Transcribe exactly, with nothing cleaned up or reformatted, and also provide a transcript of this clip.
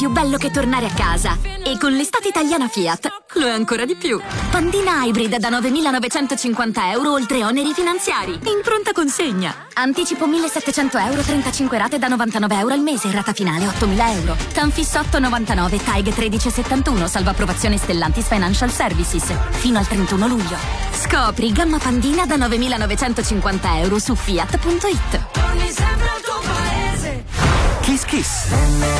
Più bello che tornare a casa. E con l'estate italiana Fiat lo è ancora di più. Pandina Hybrid da novemilanovecentocinquanta euro oltre oneri finanziari. In pronta consegna. Anticipo millesettecento euro, trentacinque rate da novantanove euro al mese. Rata finale ottomila euro. Tanfis otto virgola novantanove, T A G tredici virgola settantuno. Salva approvazione Stellantis Financial Services. Fino al trentuno luglio. Scopri gamma Pandina da novemilanovecentocinquanta euro su fiat punto it. Torni sempre al tuo paese. Kiss Kiss.